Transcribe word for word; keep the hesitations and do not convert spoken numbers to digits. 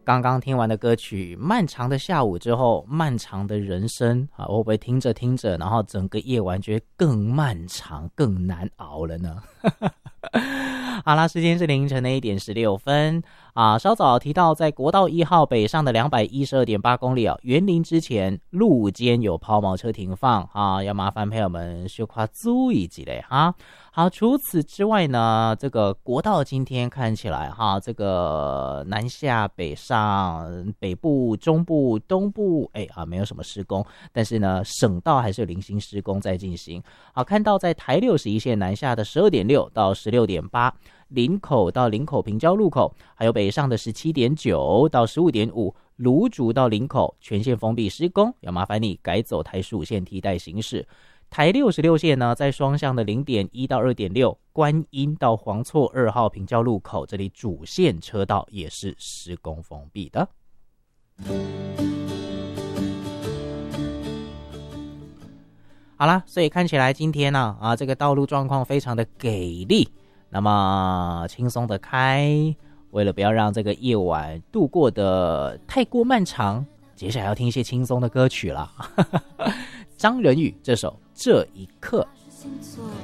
刚刚听完的歌曲《漫长的下午》之后，漫长的人生啊，会不会听着听着，然后整个夜晚觉得更漫长、更难熬了呢？好啦，时间是凌晨的一点十六分啊。稍早提到，在国道一号北上的两百一十二点八公里啊，园林之前路肩有抛锚车停放啊，要麻烦朋友们小可注意一下哈。好，除此之外呢，这个国道今天看起来哈，这个南下北上，北部、中部、东部，哎啊，没有什么施工，但是呢，省道还是有零星施工在进行。好，看到在台六十一线南下的十二点六到十六点八，林口到林口平交路口，还有北上的十七点九到十五点五，芦竹到林口全线封闭施工，要麻烦你改走台十五线替代行驶。台六十六线呢，在双向的 零点一到二点六，观音到黄厝二号平交路口，这里主线车道也是施工封闭的。好啦，所以看起来今天呢 啊, 啊，这个道路状况非常的给力，那么轻松的开，为了不要让这个夜晚度过的太过漫长，接下来要听一些轻松的歌曲啦。张仁宇这首《这一刻》。